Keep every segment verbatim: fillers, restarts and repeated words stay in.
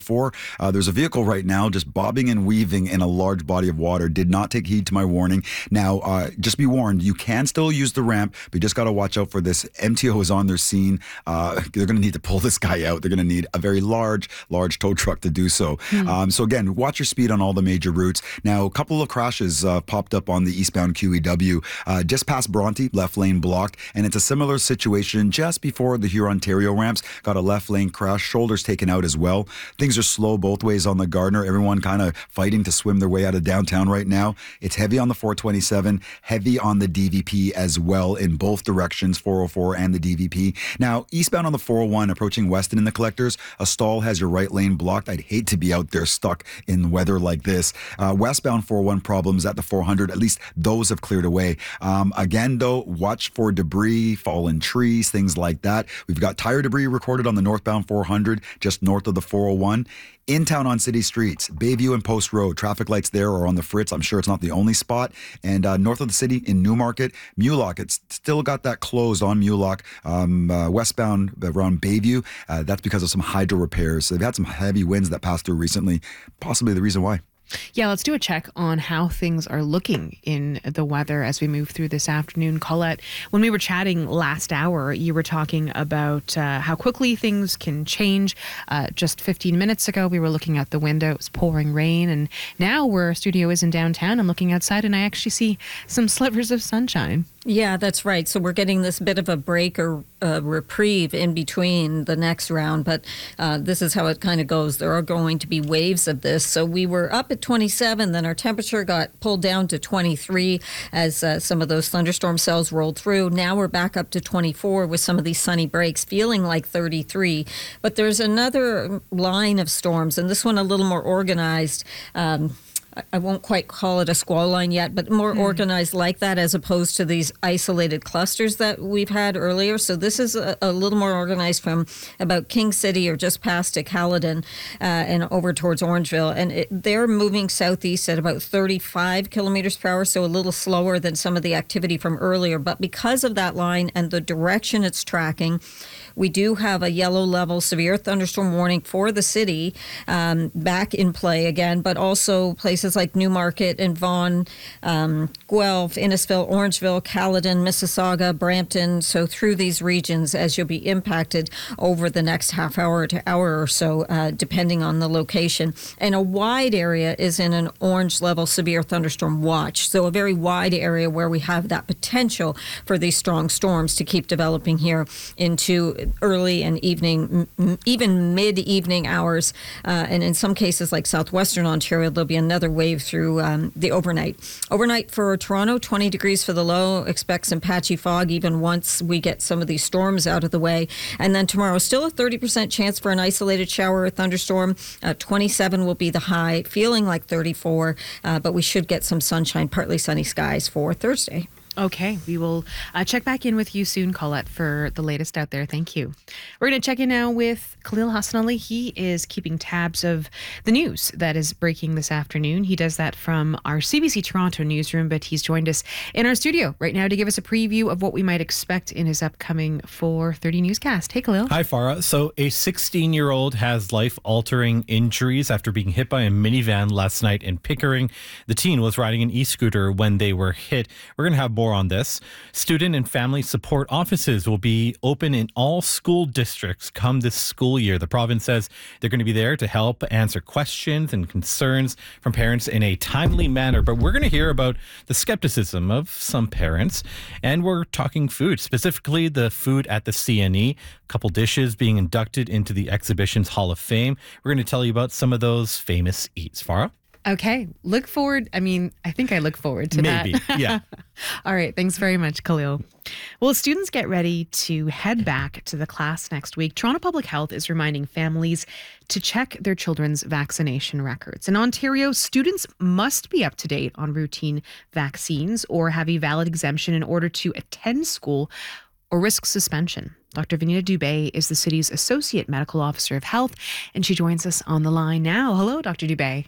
Four, uh, there's a vehicle right now just bobbing and weaving in a large body of water. Did not take heed to my warning. Now, uh, just be warned, you can still use the ramp, but you just got to watch out for this. M T O is on their scene. Uh, they're going to need to pull this guy out. They're going to need a very large, large tow truck to do so. Mm. Um, so again, watch your speed on all the major routes. Now, a couple of crashes uh, popped up on the eastbound Q E W, uh, just past Bronte, left lane blocked, and it's a similar situation just before the Huron-Ontario ramps. Got a left lane crash, shoulders taken out as well. Things are slow both ways on the Gardner. Everyone kind of fighting to swim their way out of downtown right now. It's heavy on the four twenty-seven, heavy on the D V P as well in both directions, four oh four and the D V P. Now, eastbound on the four oh one, approaching Weston in the Collectors, a stall has your right lane blocked. I'd hate to be out there stuck in weather like this. Uh, westbound four oh one problems at the four hundred, at least those have cleared away. Um, again, though, watch for debris, fallen trees, things like that. We've got tire debris recorded on the northbound four hundred, just north of the four oh one. In town on city streets, Bayview and Post Road, traffic lights there are on the fritz. I'm sure it's not the only spot. And uh, north of the city in Newmarket, Mulock, it's still got that closed on Mulock. Um, uh, westbound around Bayview, uh, that's because of some hydro repairs. So they've had some heavy winds that passed through recently, possibly the reason why. Yeah, let's do a check on how things are looking in the weather as we move through this afternoon. Colette, when we were chatting last hour, you were talking about uh, how quickly things can change. Uh, just fifteen minutes ago, we were looking out the window. It was pouring rain. And now where our studio is in downtown, I'm looking outside and I actually see some slivers of sunshine. Yeah, that's right. So we're getting this bit of a break or a reprieve in between the next round, but uh, this is how it kind of goes. There are going to be waves of this. So we were up at twenty-seven, then our temperature got pulled down to twenty-three as uh, some of those thunderstorm cells rolled through. Now we're back up to twenty-four with some of these sunny breaks, feeling like thirty-three. But there's another line of storms, and this one a little more organized. Um, I won't quite call it a squall line yet, but more mm. organized like that as opposed to these isolated clusters that we've had earlier. So this is a, a little more organized from about King City or just past to Caledon uh, and over towards Orangeville. And it, they're moving southeast at about thirty-five kilometers per hour, so a little slower than some of the activity from earlier. But because of that line and the direction it's tracking, we do have a yellow level severe thunderstorm warning for the city um, back in play again, but also places like Newmarket and Vaughan, um, Guelph, Innisfil, Orangeville, Caledon, Mississauga, Brampton. So through these regions, as you'll be impacted over the next half hour to hour or so, uh, depending on the location. And a wide area is in an orange level severe thunderstorm watch. So a very wide area where we have that potential for these strong storms to keep developing here into early and evening, m- even mid-evening hours. Uh, and in some cases like southwestern Ontario, there'll be another wave through um, the overnight. Overnight for Toronto, twenty degrees for the low. Expect some patchy fog even once we get some of these storms out of the way. And then tomorrow, still a thirty percent chance for an isolated shower or thunderstorm. Uh, twenty-seven will be the high, feeling like thirty-four, uh, but we should get some sunshine, partly sunny skies for Thursday. Okay, we will uh, check back in with you soon, Colette, for the latest out there. Thank you. We're going to check in now with Khalil Hassan Ali. He is keeping tabs of the news that is breaking this afternoon. He does that from our C B C Toronto newsroom, but he's joined us in our studio right now to give us a preview of what we might expect in his upcoming four thirty newscast. Hey, Khalil. Hi, Farah. So a sixteen-year-old has life-altering injuries after being hit by a minivan last night in Pickering. The teen was riding an e-scooter when they were hit. We're going to have more on this. Student and family support offices will be open in all school districts come this school year. The province says they're going to be there to help answer questions and concerns from parents in a timely manner. But we're going to hear about the skepticism of some parents. And we're talking food, specifically the food at the C N E. A couple dishes being inducted into the exhibition's Hall of Fame. We're going to tell you about some of those famous eats. Farah? Okay. Look forward. I mean, I think I look forward to Maybe, that. yeah. All right. Thanks very much, Khalil. Well, students get ready to head back to the class next week. Toronto Public Health is reminding families to check their children's vaccination records. In Ontario, students must be up to date on routine vaccines or have a valid exemption in order to attend school or risk suspension. Doctor Vanita Dubé is the city's Associate Medical Officer of Health, and she joins us on the line now. Hello, Doctor Dubé.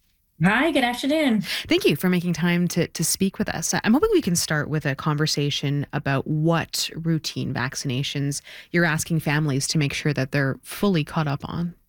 Hi, good afternoon. Thank you for making time to, to speak with us. I'm hoping we can start with a conversation about what routine vaccinations you're asking families to make sure that they're fully caught up on.